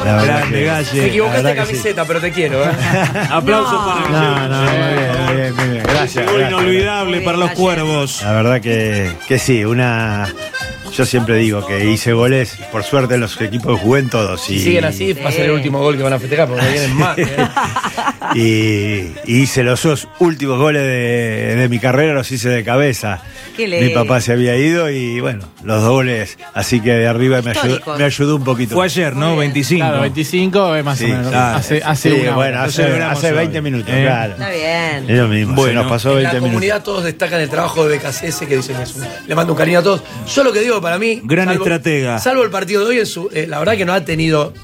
Grande, Galle. Te equivocaste de que camiseta, pero te quiero. Aplausos para Galle. Bien. Gracias. Fue inolvidable para los Cuervos. La verdad que sí, yo siempre digo que hice goles, por suerte en los equipos que jugué en todos. Si siguen así, va a ser el último gol que van a festejar porque vienen más. Y hice los dos últimos goles de mi carrera, los hice de cabeza. Mi papá se había ido y bueno, los dos goles, así que de arriba me ayudó un poquito. Fue ayer, ¿no? 25. Claro, 25 es más o menos. Claro. Hace Hace 20 minutos, claro. Está bien. Es lo mismo, Bueno, se nos pasó En 20 la minutos. comunidad todos destacan el trabajo de BKCS, que dicen eso. Le mando un cariño a todos. Yo lo que digo para mí... Gran estratega. Salvo el partido de hoy, la verdad que no ha tenido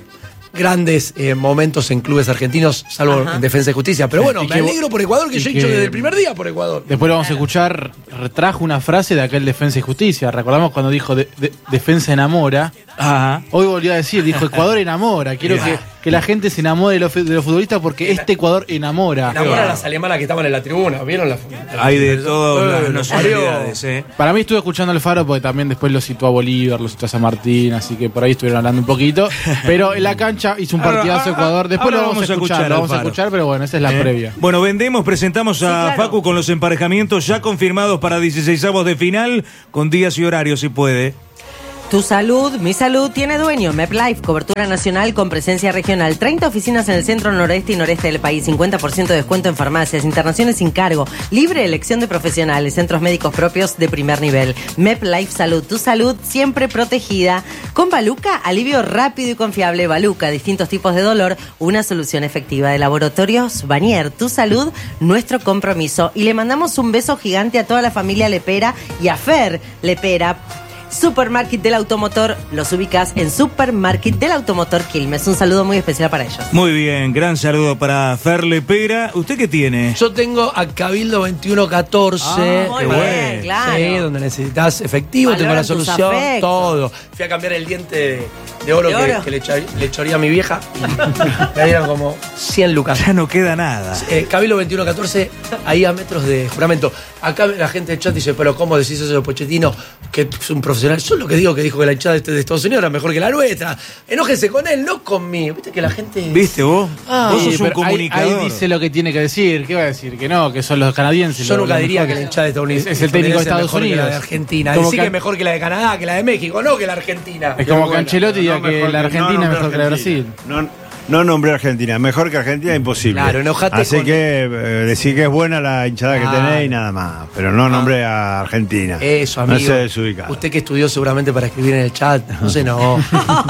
grandes momentos en clubes argentinos, salvo en Defensa y Justicia. Pero bueno, me alegro por Ecuador, que yo he hecho desde el primer día por Ecuador. Después lo vamos a escuchar, trajo una frase de aquel Defensa y Justicia. Recordamos cuando dijo Defensa enamora. Ajá. Hoy volvió a decir, dijo Ecuador enamora. Quiero que la gente se enamore de los futbolistas porque este Ecuador enamora. Enamora a las alemanas que estaban en la tribuna. ¿Vieron la Hay de todas las nacionalidades, Para mí estuve escuchando el Faro porque también después lo citó a Bolívar, lo citó a San Martín, así que por ahí estuvieron hablando un poquito. Pero en la cancha hizo un partidazo Ecuador. Después lo vamos a escuchar, pero bueno, esa es la previa. Bueno, presentamos a Facu con los emparejamientos ya confirmados para 16avos de final, con días y horarios si puede. Tu salud, mi salud, tiene dueño. MepLife, cobertura nacional con presencia regional. 30 oficinas en el centro, noreste y noreste del país. 50% de descuento en farmacias, internaciones sin cargo. Libre elección de profesionales, centros médicos propios de primer nivel. MepLife Salud, tu salud siempre protegida. Con Baluca, alivio rápido y confiable. Baluca, distintos tipos de dolor, una solución efectiva. De Laboratorios Vanier, tu salud, nuestro compromiso. Y le mandamos un beso gigante a toda la familia Lepera y a Fer Lepera. Supermarket del Automotor, los ubicas en Supermarket del Automotor Quilmes. Un saludo muy especial para ellos. Muy bien, gran saludo para Fer Lepera. ¿Usted qué tiene? Yo tengo a Cabildo 2114. Muy bien, claro. Sí, donde necesitas efectivo, Valoran tengo la tus solución, afectos. todo. Fui a cambiar el diente de oro, que le choría a mi vieja. Me dieron como 100 lucas. Ya no queda nada. Cabildo 2114, ahí a metros de Juramento. Acá la gente del chat dice, pero ¿cómo decís eso de Pochettino? Que es un profesional. Yo lo que digo que dijo que la hinchada de Estados Unidos era mejor que la nuestra. Enójese con él, no conmigo. Viste que la gente... ¿Viste vos? Vos sos un comunicador. Ahí dice lo que tiene que decir. ¿Qué va a decir? Que no, que son los canadienses. Yo nunca diría que la hinchada de Estados Unidos es el técnico de Estados Unidos. Que la de Argentina. Decir que es mejor que la de Canadá, que la de México, no que la Argentina. Es como que Ancelotti diga que la Argentina es mejor que la de Brasil. No nombré a Argentina, mejor que Argentina imposible. Claro, enojate. Así que decir que es buena la hinchada que tenéis y nada más. Pero no nombré a Argentina. Eso, amigo. No se desubicado. Usted que estudió seguramente para escribir en el chat, no sé, no.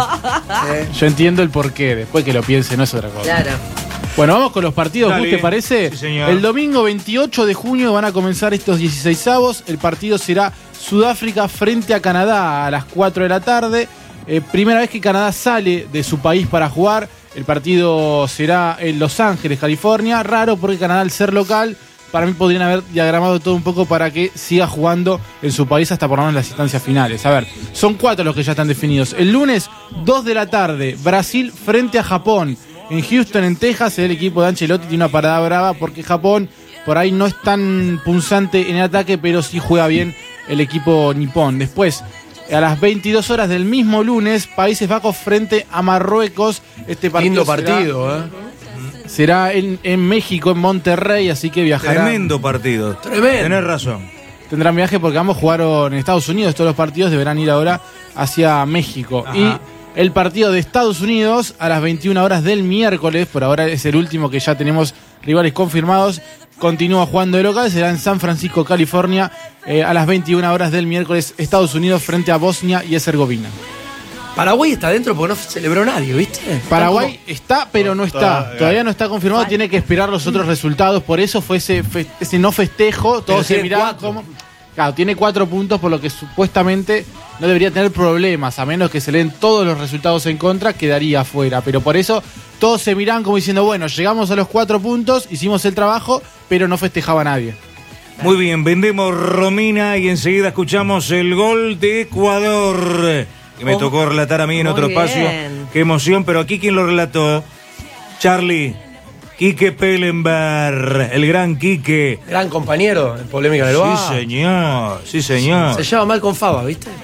Yo entiendo el porqué, después que lo piense no es otra cosa. Claro. Bueno, vamos con los partidos, Dale. ¿te parece? Sí, señor. El domingo 28 de junio van a comenzar estos 16avos. El partido será Sudáfrica frente a Canadá a las 4 de la tarde. Primera vez que Canadá sale de su país para jugar. El partido será en Los Ángeles, California. Raro porque Canadá, al ser local, para mí podrían haber diagramado todo un poco para que siga jugando en su país hasta por lo menos las instancias finales. A ver, son 4 los que ya están definidos. El lunes, 2 de la tarde, Brasil frente a Japón. En Houston, en Texas, el equipo de Ancelotti tiene una parada brava porque Japón por ahí no es tan punzante en el ataque, pero sí juega bien el equipo nipón. Después, a las 22 horas del mismo lunes, Países Bajos frente a Marruecos. Este partido Lindo partido, será en México, en Monterrey, así que viajarán. Tremendo partido. Tremendo. Tenés razón. Tendrán viaje porque ambos jugaron en Estados Unidos. Todos los partidos deberán ir ahora hacia México. Ajá. Y el partido de Estados Unidos a las 21 horas del miércoles, por ahora es el último que ya tenemos rivales confirmados, continúa jugando de local, será en San Francisco, California, a las 21 horas del miércoles, Estados Unidos frente a Bosnia y Herzegovina. Paraguay está dentro porque no celebró nadie, ¿viste? Paraguay está, pero no está. Todavía no está confirmado, tiene que esperar los otros resultados. Por eso fue ese no festejo. Todos se miraban como... Claro, tiene 4 puntos, por lo que supuestamente no debería tener problemas, a menos que se leen todos los resultados en contra, quedaría afuera. Pero por eso todos se miran como diciendo, bueno, llegamos a los 4 puntos, hicimos el trabajo, pero no festejaba nadie. Muy bien, vendemos Romina y enseguida escuchamos el gol de Ecuador, que me tocó relatar a mí en otro espacio. Qué emoción, pero aquí ¿quién lo relató? Charlie. Quique Pellenberg, el gran Quique. Gran compañero en Polémica del Bar. Sí, señor, sí, señor. Se lleva mal con Faba, ¿viste?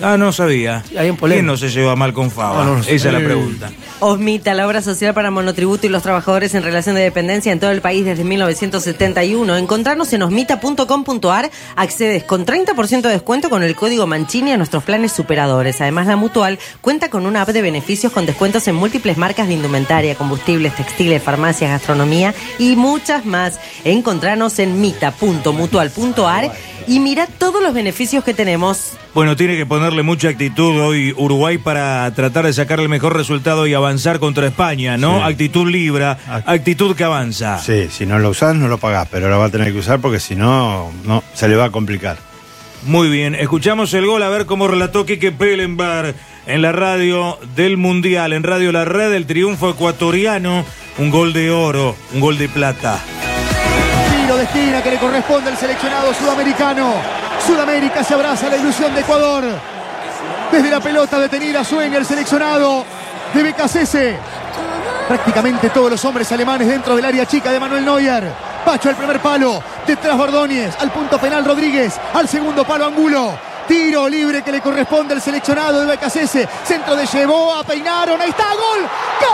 Ah, no sabía. Sí, hay un polémico. ¿Quién no se lleva mal con Fava? No sé. Esa es la pregunta. Osmita, la obra social para monotributo y los trabajadores en relación de dependencia en todo el país desde 1971. Encontrarnos en osmita.com.ar. Accedes con 30% de descuento con el código Mancini a nuestros planes superadores. Además, la Mutual cuenta con una app de beneficios con descuentos en múltiples marcas de indumentaria, combustibles, textiles, farmacias, gastronomía y muchas más. Encontrarnos en mita.mutual.ar y mira todos los beneficios que tenemos. Bueno, tiene que ponerle mucha actitud hoy Uruguay para tratar de sacar el mejor resultado y avanzar contra España, ¿no? Sí. Actitud libra, actitud que avanza. Sí, si no lo usás, no lo pagás, pero lo va a tener que usar porque si no, se le va a complicar. Muy bien, escuchamos el gol, a ver cómo relató Quique Pellenberg en la radio del Mundial, en Radio La Red, el triunfo ecuatoriano, un gol de oro, un gol de plata. Tiro de esquina que le corresponde al seleccionado sudamericano. Sudamérica se abraza a la ilusión de Ecuador. Desde la pelota detenida sueña el seleccionado de BKC. Prácticamente todos los hombres alemanes dentro del área chica de Manuel Neuer. Pacho al primer palo, detrás Bordóñez, al punto penal Rodríguez, al segundo palo Angulo. Tiro libre que le corresponde al seleccionado de BKC. Centro de Yeboah, peinaron, ahí está, gol.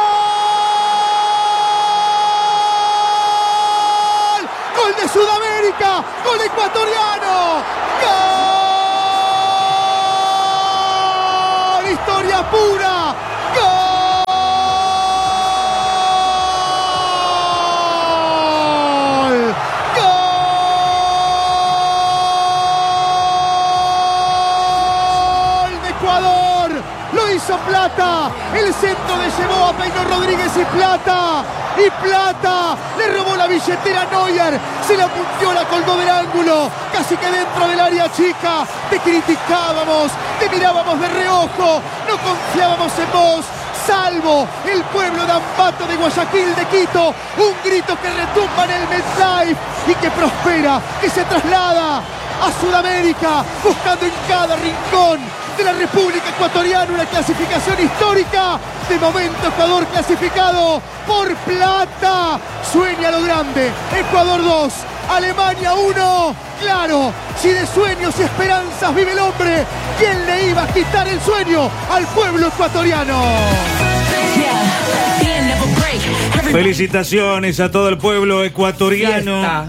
¡Gol! ¡Gol de Sudamérica! ¡Gol ecuatoriano! ¡Gol! ¡Historia pura! ¡Gol! ¡Gol de Ecuador! Lo hizo Plata. El centro de Yeboah, peinó Rodríguez y Plata. Y Plata le robó la billetera a Neuer, se la punteó, la colgó del ángulo, casi que dentro del área chica. Te criticábamos, te mirábamos de reojo, no confiábamos en vos, salvo el pueblo de Ambato, de Guayaquil, de Quito. Un grito que retumba en el MetLife y que prospera, que se traslada a Sudamérica, buscando en cada rincón de la República Ecuatoriana una clasificación histórica. De momento Ecuador clasificado por plata. Sueña lo grande. Ecuador 2, Alemania 1. Claro, si de sueños y esperanzas vive el hombre, ¿quién le iba a quitar el sueño al pueblo ecuatoriano? Felicitaciones a todo el pueblo ecuatoriano.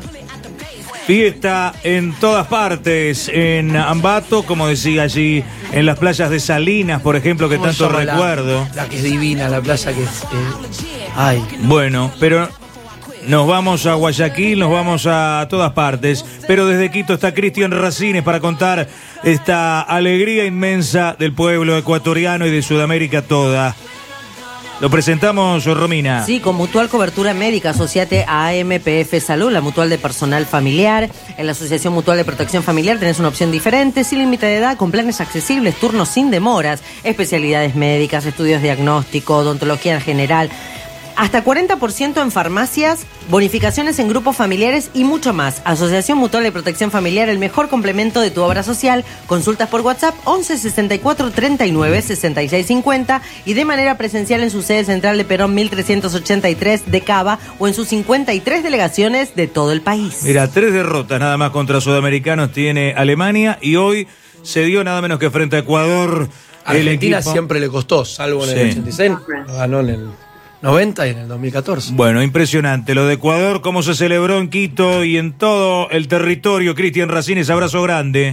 Fiesta en todas partes, en Ambato, como decía allí, en las playas de Salinas, por ejemplo, que tanto recuerdo. La que es divina, la playa que es... ay. Bueno, pero nos vamos a Guayaquil, nos vamos a todas partes, pero desde Quito está Cristian Racines para contar esta alegría inmensa del pueblo ecuatoriano y de Sudamérica toda. Lo presentamos, Romina. Sí, con Mutual Cobertura Médica, asociate a AMPF Salud, la mutual de personal familiar. En la Asociación Mutual de Protección Familiar tenés una opción diferente, sin límite de edad, con planes accesibles, turnos sin demoras, especialidades médicas, estudios diagnósticos, odontología general. Hasta 40% en farmacias, bonificaciones en grupos familiares y mucho más. Asociación Mutual de Protección Familiar, el mejor complemento de tu obra social. Consultas por WhatsApp 11 64 39 66 50 y de manera presencial en su sede central de Perón 1383 de Cava o en sus 53 delegaciones de todo el país. Mira, 3 derrotas nada más contra sudamericanos tiene Alemania y hoy se dio nada menos que frente a Ecuador. Argentina siempre le costó, salvo en el 86, ganó en el 90 y en el 2014. Bueno, impresionante. Lo de Ecuador, cómo se celebró en Quito y en todo el territorio. Cristian Racines, abrazo grande.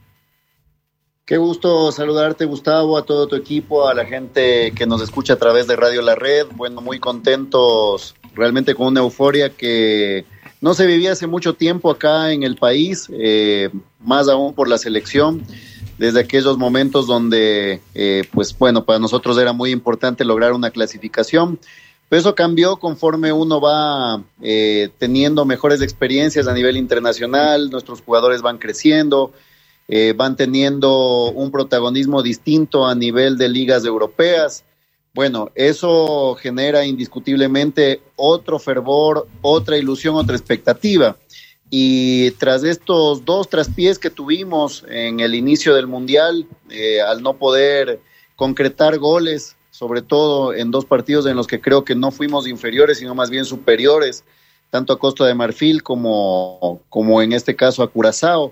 Qué gusto saludarte, Gustavo, a todo tu equipo, a la gente que nos escucha a través de Radio La Red. Bueno, muy contentos, realmente con una euforia que no se vivía hace mucho tiempo acá en el país, más aún por la selección. Desde aquellos momentos donde, pues bueno, para nosotros era muy importante lograr una clasificación, pero eso cambió conforme uno va teniendo mejores experiencias a nivel internacional, nuestros jugadores van creciendo, van teniendo un protagonismo distinto a nivel de ligas europeas. Bueno, eso genera indiscutiblemente otro fervor, otra ilusión, otra expectativa. Y tras estos 2 traspiés que tuvimos en el inicio del Mundial, al no poder concretar goles, sobre todo en 2 partidos en los que creo que no fuimos inferiores, sino más bien superiores, tanto a Costa de Marfil como en este caso a Curazao,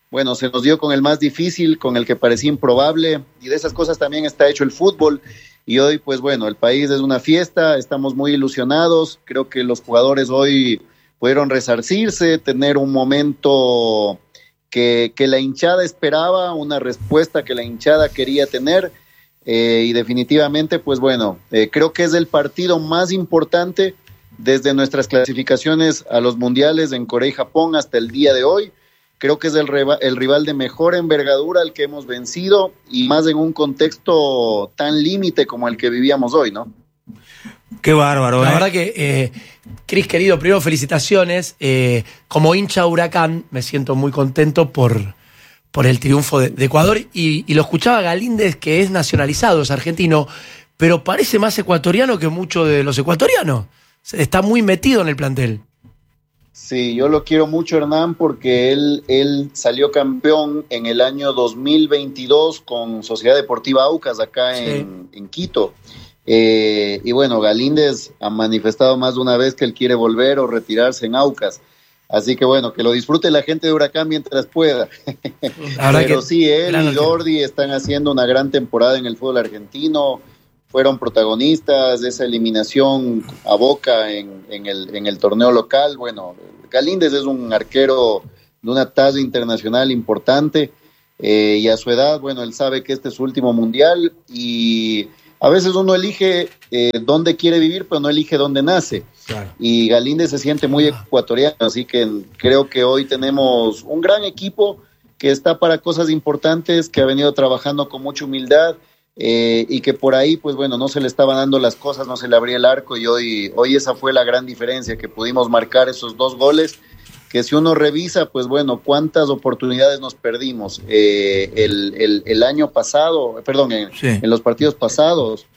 bueno, se nos dio con el más difícil, con el que parecía improbable, y de esas cosas también está hecho el fútbol. Y hoy, pues bueno, el país es una fiesta, estamos muy ilusionados, creo que los jugadores hoy pudieron resarcirse, tener un momento que la hinchada esperaba, una respuesta que la hinchada quería tener, y definitivamente, pues bueno, creo que es el partido más importante desde nuestras clasificaciones a los mundiales en Corea y Japón hasta el día de hoy. Creo que es el rival de mejor envergadura al que hemos vencido, y más en un contexto tan límite como el que vivíamos hoy, ¿no? Qué bárbaro, La verdad que, Cris, querido, primero felicitaciones. Como hincha Huracán me siento muy contento por el triunfo de Ecuador, y lo escuchaba Galíndez, que es nacionalizado, es argentino, pero parece más ecuatoriano que muchos de los ecuatorianos. Está muy metido en el plantel. Sí, yo lo quiero mucho, Hernán, porque él salió campeón en el año 2022 con Sociedad Deportiva Aucas acá en Quito. Y bueno, Galíndez ha manifestado más de una vez que él quiere volver o retirarse en Aucas. Así que bueno, que lo disfrute la gente de Huracán mientras pueda. Pero sí, él y Jordi están haciendo una gran temporada en el fútbol argentino. Fueron protagonistas de esa eliminación a Boca en el torneo local. Bueno, Galíndez es un arquero de una talla internacional importante, y a su edad, bueno, él sabe que este es su último mundial, y a veces uno elige dónde quiere vivir, pero no elige dónde nace. Claro. Y Galíndez se siente muy ecuatoriano, así que creo que hoy tenemos un gran equipo que está para cosas importantes, que ha venido trabajando con mucha humildad, y que por ahí, pues bueno, no se le estaban dando las cosas, no se le abría el arco, y hoy esa fue la gran diferencia, que pudimos marcar esos 2 goles, que si uno revisa, pues bueno, cuántas oportunidades nos perdimos el año pasado, perdón, en los partidos pasados,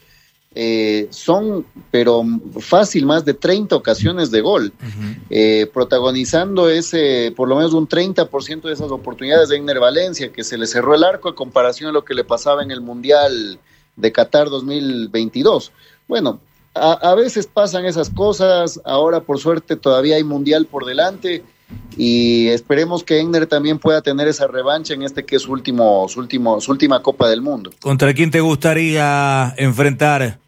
son, pero fácil, más de 30 ocasiones de gol, protagonizando por lo menos un 30% de esas oportunidades de Egner Valencia, que se le cerró el arco a comparación a lo que le pasaba en el Mundial de Qatar 2022. Bueno, a veces pasan esas cosas, ahora por suerte todavía hay Mundial por delante, y esperemos que Egner también pueda tener esa revancha en que es su última Copa del Mundo. ¿Contra quién te gustaría enfrentar?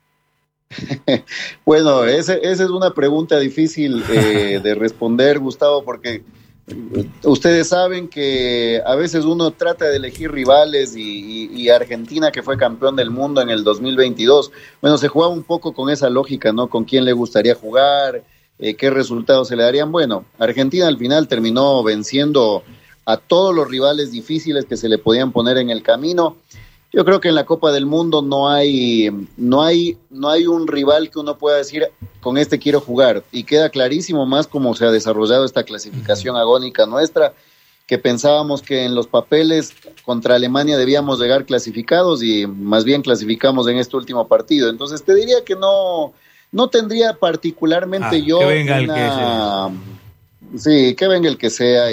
Bueno, esa es una pregunta difícil de responder, Gustavo, porque ustedes saben que a veces uno trata de elegir rivales, y Argentina, que fue campeón del mundo en el 2022, bueno, se jugaba un poco con esa lógica, ¿no? Con quién le gustaría jugar, qué resultados se le darían. Bueno, Argentina al final terminó venciendo a todos los rivales difíciles que se le podían poner en el camino. Yo creo que en la Copa del Mundo no hay un rival que uno pueda decir, con este quiero jugar, y queda clarísimo más cómo se ha desarrollado esta clasificación agónica nuestra, que pensábamos que en los papeles contra Alemania debíamos llegar clasificados, y más bien clasificamos en este último partido. Entonces te diría que no tendría particularmente yo que venga el que sea. Sí, que venga el que sea,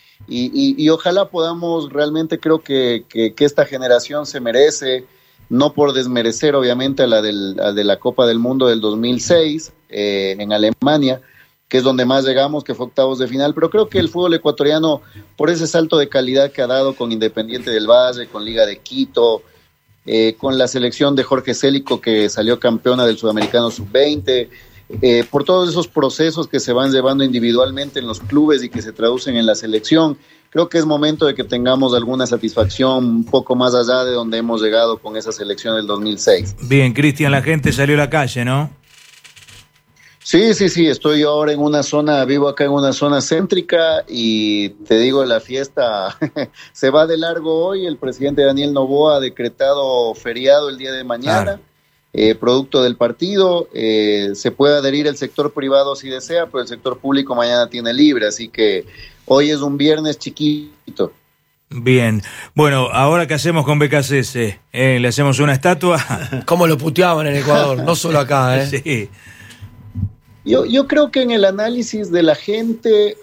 y ojalá podamos, realmente creo que esta generación se merece, no por desmerecer obviamente a la de la Copa del Mundo del 2006 en Alemania, que es donde más llegamos, que fue octavos de final, pero creo que el fútbol ecuatoriano, por ese salto de calidad que ha dado con Independiente del Valle, con Liga de Quito, con la selección de Jorge Célico, que salió campeona del Sudamericano Sub-20, por todos esos procesos que se van llevando individualmente en los clubes y que se traducen en la selección, creo que es momento de que tengamos alguna satisfacción un poco más allá de donde hemos llegado con esa selección del 2006. Bien, Cristian, la gente salió a la calle, ¿no? Sí, estoy ahora vivo acá en una zona céntrica, y te digo, la fiesta se va de largo hoy. El presidente Daniel Noboa ha decretado feriado el día de mañana, producto del partido. Se puede adherir el sector privado si desea, pero el sector público mañana tiene libre, así que hoy es un viernes chiquito. Bien, bueno, ahora ¿qué hacemos con BKCS? ¿Le hacemos una estatua? ¿Cómo lo puteaban en Ecuador? No solo acá, Sí. Yo creo que en el análisis de la gente,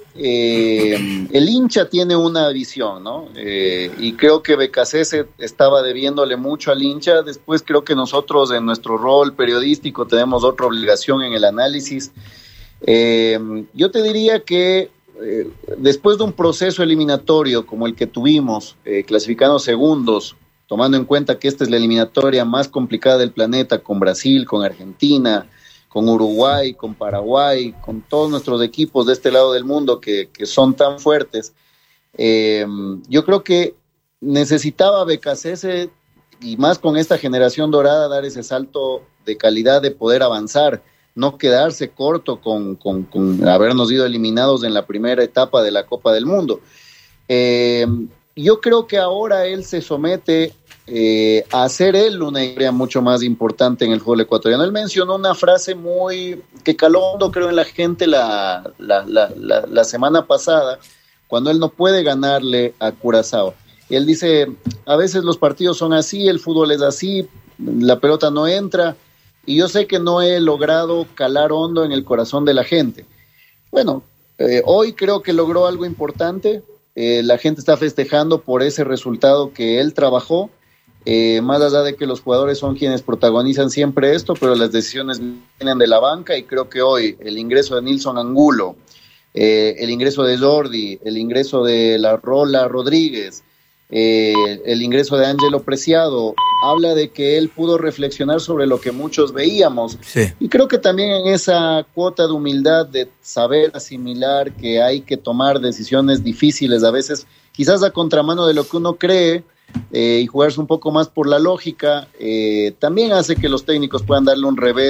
el hincha tiene una visión, ¿no? Y creo que BKC estaba debiéndole mucho al hincha. Después creo que nosotros, en nuestro rol periodístico, tenemos otra obligación en el análisis. Yo te diría que después de un proceso eliminatorio como el que tuvimos, clasificando segundos, tomando en cuenta que esta es la eliminatoria más complicada del planeta, con Brasil, con Argentina, con Uruguay, con Paraguay, con todos nuestros equipos de este lado del mundo que son tan fuertes, yo creo que necesitaba BKC, y más con esta generación dorada, dar ese salto de calidad, de poder avanzar, no quedarse corto con habernos ido eliminados en la primera etapa de la Copa del Mundo. Yo creo que ahora él se somete a hacer él una idea mucho más importante en el fútbol ecuatoriano. Él mencionó una frase que caló hondo, creo, en la gente la semana pasada, cuando él no puede ganarle a Curazao. Y él dice, a veces los partidos son así, el fútbol es así, la pelota no entra, y yo sé que no he logrado calar hondo en el corazón de la gente. Bueno, hoy creo que logró algo importante. La gente está festejando por ese resultado que él trabajó, más allá de que los jugadores son quienes protagonizan siempre esto, pero las decisiones vienen de la banca, y creo que hoy el ingreso de Nilson Angulo, el ingreso de Jordi, el ingreso de la Rola Rodríguez, el ingreso de Ángelo Preciado, habla de que él pudo reflexionar sobre lo que muchos veíamos, sí. Y creo que también en esa cuota de humildad, de saber asimilar que hay que tomar decisiones difíciles, a veces quizás a contramano de lo que uno cree, y jugarse un poco más por la lógica, también hace que los técnicos puedan darle un revés